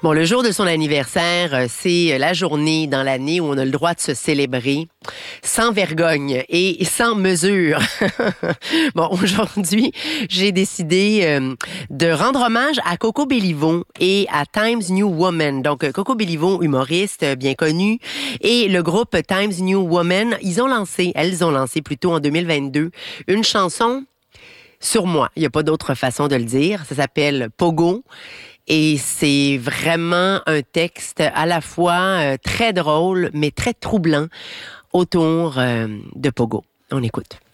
Bon, le jour de son anniversaire, c'est la journée dans l'année où on a le droit de se célébrer sans vergogne et sans mesure. Bon, aujourd'hui, j'ai décidé de rendre hommage à Coco Béliveau et à Times New Woman. Donc, Coco Béliveau, humoriste bien connu, et le groupe Times New Woman, elles ont lancé plutôt en 2022, une chanson sur moi. Il n'y a pas d'autre façon de le dire. Ça s'appelle Pogo. Et c'est vraiment un texte à la fois très drôle, mais très troublant autour de Pogo. On écoute.